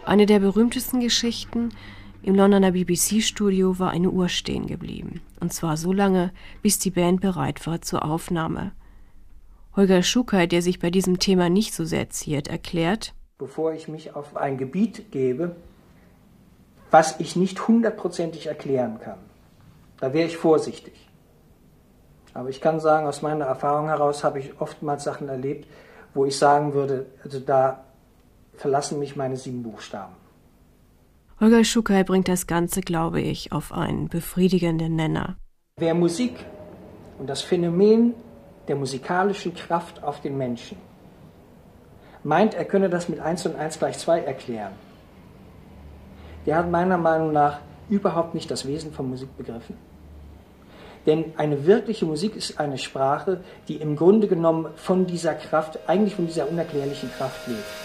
Eine der berühmtesten Geschichten: im Londoner BBC-Studio war eine Uhr stehen geblieben. Und zwar so lange, bis die Band bereit war zur Aufnahme. Holger Schuckey, der sich bei diesem Thema nicht so sehr ziert, erklärt: Bevor ich mich auf ein Gebiet gebe, was ich nicht hundertprozentig erklären kann, da wäre ich vorsichtig. Aber ich kann sagen, aus meiner Erfahrung heraus habe ich oftmals Sachen erlebt, wo ich sagen würde, also da verlassen mich meine 7 Buchstaben. Holger Schuckey bringt das Ganze, glaube ich, auf einen befriedigenden Nenner. Wer Musik und das Phänomen der musikalischen Kraft auf den Menschen meint, er könne das mit 1 und 1 gleich 2 erklären, der hat meiner Meinung nach überhaupt nicht das Wesen von Musik begriffen. Denn eine wirkliche Musik ist eine Sprache, die im Grunde genommen von dieser Kraft, eigentlich von dieser unerklärlichen Kraft lebt.